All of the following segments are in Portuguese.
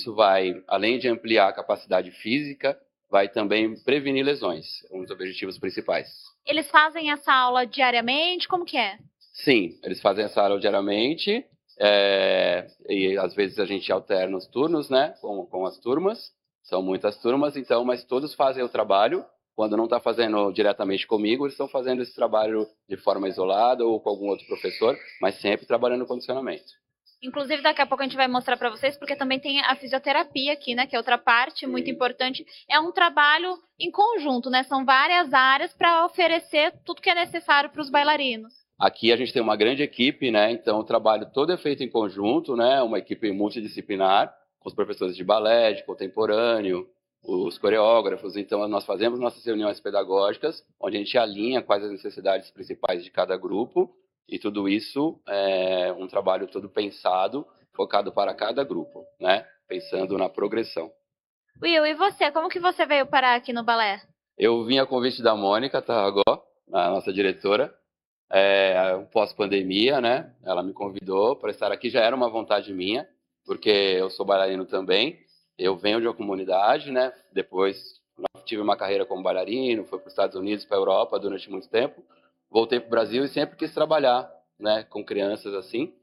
isso vai, além de ampliar a capacidade física, vai também prevenir lesões, um dos objetivos principais. Eles fazem essa aula diariamente? Como que é? Sim, eles fazem essa aula diariamente, e às vezes a gente alterna os turnos, né, com as turmas, são muitas turmas, então, mas todos fazem o trabalho. Quando não está fazendo diretamente comigo, eles estão fazendo esse trabalho de forma isolada ou com algum outro professor, mas sempre trabalhando no condicionamento. Inclusive, daqui a pouco a gente vai mostrar para vocês, porque também tem a fisioterapia aqui, né? Que é outra parte muito importante. É um trabalho em conjunto, né? São várias áreas para oferecer tudo que é necessário para os bailarinos. Aqui a gente tem uma grande equipe, né? Então o trabalho todo é feito em conjunto, né? Uma equipe multidisciplinar, com os professores de balé, de contemporâneo, os coreógrafos. Então nós fazemos nossas reuniões pedagógicas, onde a gente alinha quais as necessidades principais de cada grupo, e tudo isso é um trabalho todo pensado, focado para cada grupo, né? Pensando na progressão. Will, e você? Como que você veio parar aqui no balé? Eu vim a convite da Mônica Tarragó, a nossa diretora, pós-pandemia, né? Ela me convidou para estar aqui, já era uma vontade minha, porque eu sou bailarino também. Eu venho de uma comunidade, né? Depois tive uma carreira como bailarino, fui para os Estados Unidos, para a Europa durante muito tempo. Voltei para o Brasil e sempre quis trabalhar, né? Com crianças assim,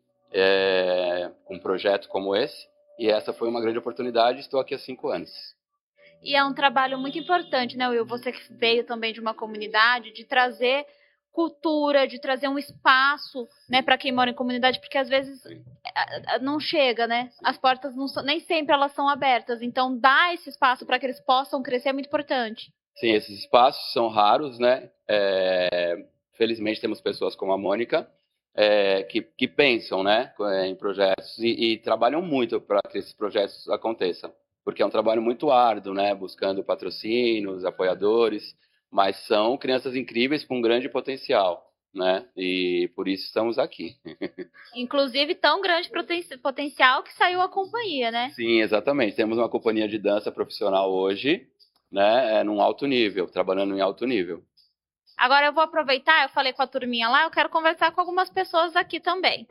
com um projeto como esse. E essa foi uma grande oportunidade. Estou aqui há 5 anos. E é um trabalho muito importante, né, Will? Você que veio também de uma comunidade, de trazer cultura, de trazer um espaço, né, para quem mora em comunidade, porque às vezes não chega, né? As portas não são, nem sempre elas são abertas. Então, dar esse espaço para que eles possam crescer é muito importante. Sim, esses espaços são raros, né? Felizmente temos pessoas como a Mônica que pensam, né, em projetos e trabalham muito para que esses projetos aconteçam, porque é um trabalho muito árduo, né? Buscando patrocínios, apoiadores, mas são crianças incríveis com grande potencial, né? E por isso estamos aqui. Inclusive, tão grande potencial que saiu a companhia, né? Sim, exatamente. Temos uma companhia de dança profissional hoje, né? Num alto nível, trabalhando em alto nível. Agora eu vou aproveitar, eu falei com a turminha lá, eu quero conversar com algumas pessoas aqui também.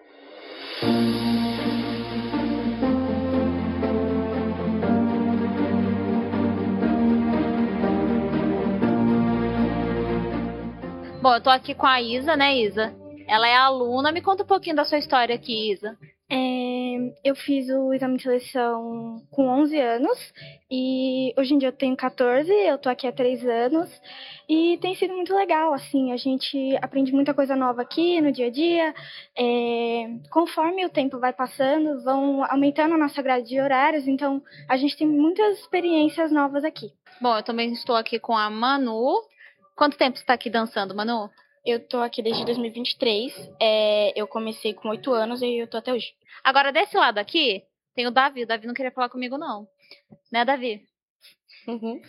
Bom, eu tô aqui com a Isa, né, Isa? Ela é aluna. Me conta um pouquinho da sua história aqui, Isa. Eu fiz o exame de seleção com 11 anos e hoje em dia eu tenho 14, eu tô aqui há 3 anos e tem sido muito legal, assim, a gente aprende muita coisa nova aqui no dia a dia, conforme o tempo vai passando, vão aumentando a nossa grade de horários, então a gente tem muitas experiências novas aqui. Bom, eu também estou aqui com a Manu. Quanto tempo você está aqui dançando, Manu? Eu tô aqui desde 2023, eu comecei com 8 anos e eu tô até hoje. Agora, desse lado aqui, tem o Davi. O Davi não queria falar comigo, não. Né, Davi? Uhum.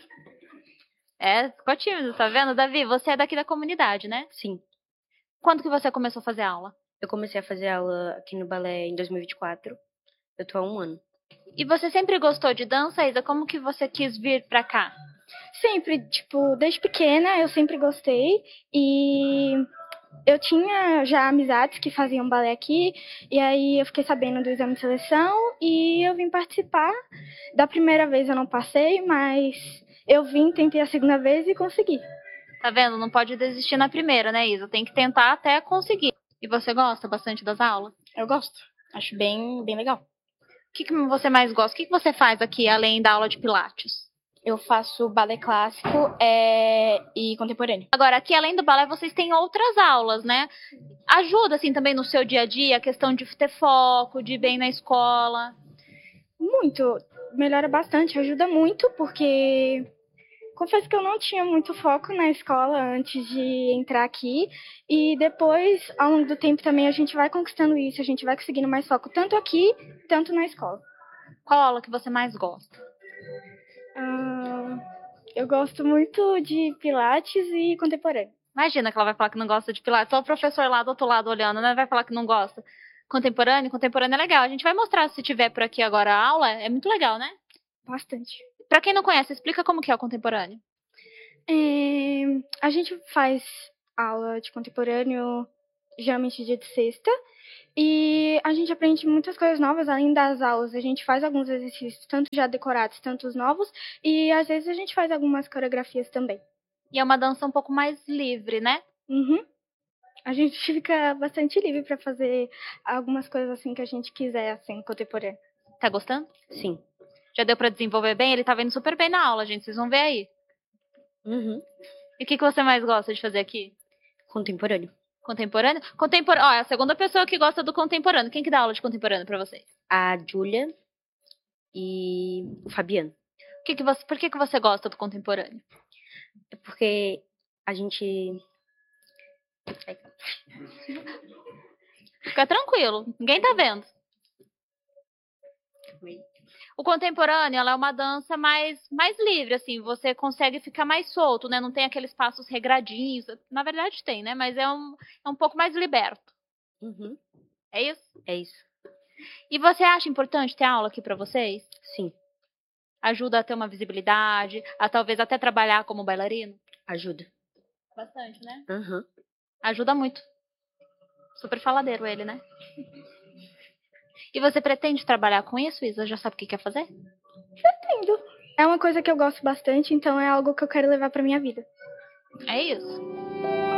Ficou tímido, tá vendo? Davi, você é daqui da comunidade, né? Sim. Quando que você começou a fazer aula? Eu comecei a fazer aula aqui no balé em 2024. Eu tô há 1 ano. E você sempre gostou de dança, Isa? Como que você quis vir pra cá? Sempre, tipo, desde pequena eu sempre gostei e eu tinha já amizades que faziam balé aqui e aí eu fiquei sabendo do exame de seleção e eu vim participar. Da primeira vez eu não passei, mas eu vim, tentei a segunda vez e consegui. Tá vendo? Não pode desistir na primeira, né, Isa? Tem que tentar até conseguir. E você gosta bastante das aulas? Eu gosto. Acho bem legal. O que você mais gosta? O que você faz aqui, além da aula de pilates? Eu faço balé clássico e contemporâneo. Agora, aqui, além do balé, vocês têm outras aulas, né? Ajuda, assim, também no seu dia a dia, a questão de ter foco, de ir bem na escola? Muito. Melhora bastante, ajuda muito, porque confesso que eu não tinha muito foco na escola antes de entrar aqui. E depois, ao longo do tempo também, a gente vai conquistando isso, a gente vai conseguindo mais foco, tanto aqui, tanto na escola. Qual aula que você mais gosta? Eu gosto muito de pilates e contemporâneo. Imagina que ela vai falar que não gosta de pilates. Só o professor lá do outro lado olhando, né? Vai falar que não gosta. Contemporâneo é legal. A gente vai mostrar se tiver por aqui agora a aula. É muito legal, né? Bastante. Pra quem não conhece, explica como que é o contemporâneo. A gente faz aula de contemporâneo geralmente dia de sexta. E a gente aprende muitas coisas novas, além das aulas. A gente faz alguns exercícios, tanto já decorados, tanto os novos. E às vezes a gente faz algumas coreografias também. E é uma dança um pouco mais livre, né? Uhum. A gente fica bastante livre para fazer algumas coisas assim que a gente quiser, assim, contemporâneo. Tá gostando? Sim. Já deu pra desenvolver bem? Ele tá vendo super bem na aula, gente. Vocês vão ver aí. Uhum. E o que você mais gosta de fazer aqui? Contemporâneo. Contemporâneo? Ó, é a segunda pessoa que gosta do contemporâneo. Quem que dá aula de contemporâneo pra vocês? A Júlia e o Fabiano. Por que você gosta do contemporâneo? É porque a gente... Fica tranquilo, ninguém tá vendo. O contemporâneo, ela é uma dança mais livre, assim, você consegue ficar mais solto, né? Não tem aqueles passos regradinhos. Na verdade tem, né? Mas é um pouco mais liberto. Uhum. É isso? É isso. E você acha importante ter aula aqui pra vocês? Sim. Ajuda a ter uma visibilidade, a talvez até trabalhar como bailarino? Ajuda. Bastante, né? Uhum. Ajuda muito. Super faladeiro ele, né? E você pretende trabalhar com isso, Isa? Já sabe o que quer fazer? Pretendo. É uma coisa que eu gosto bastante, então é algo que eu quero levar pra minha vida. É isso.